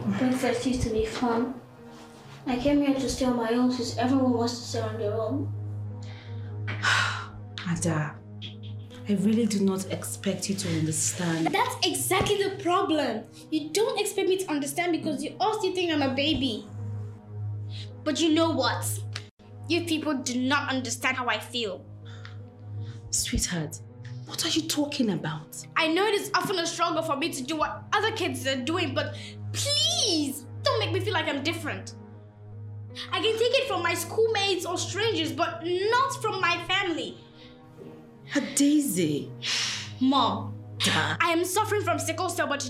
Breakfast used to be fun. I came here to stay on my own since everyone wants to stay on their own. Ada, I really do not expect you to understand. That's exactly the problem. You don't expect me to understand because you all still think I'm a baby. But you know what? You people do not understand how I feel. Sweetheart, what are you talking about? I know it is often a struggle for me to do what other kids are doing, but please don't make me feel like I'm different. I can take it from my schoolmates or strangers, but not from my family. Daisy. Mom, I am suffering from sickle cell, but